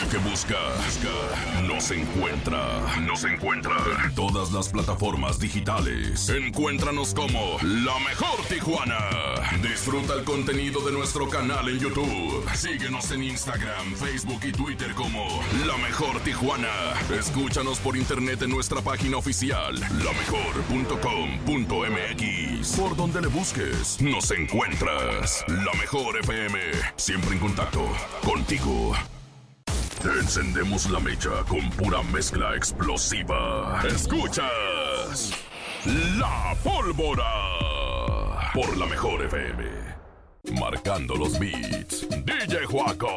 que buscas, nos encuentra. En todas las plataformas digitales. Encuéntranos como La Mejor Tijuana. Disfruta el contenido de nuestro canal en YouTube. Síguenos en Instagram, Facebook y Twitter como La Mejor Tijuana. Escúchanos por internet en nuestra página oficial, lamejor.com.mx. Por donde le busques, nos encuentras. La Mejor FM, siempre en contacto contigo. Te encendemos la mecha con pura mezcla explosiva. Escuchas La Pólvora por La Mejor FM. Marcando los beats, DJ Juaco.